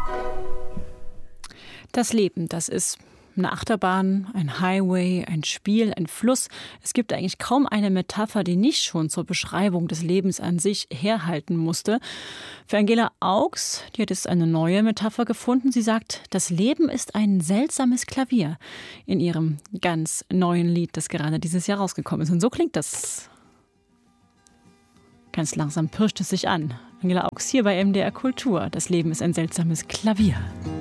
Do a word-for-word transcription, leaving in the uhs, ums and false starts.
Das Leben, das ist eine Achterbahn, ein Highway, ein Spiel, ein Fluss. Es gibt eigentlich kaum eine Metapher, die nicht schon zur Beschreibung des Lebens an sich herhalten musste. Für Angela Augs, die hat jetzt eine neue Metapher gefunden. Sie sagt, das Leben ist ein seltsames Klavier in ihrem ganz neuen Lied, das gerade dieses Jahr rausgekommen ist. Und so klingt das. Ganz langsam pirscht es sich an. Angela Augs hier bei M D R Kultur. Das Leben ist ein seltsames Klavier.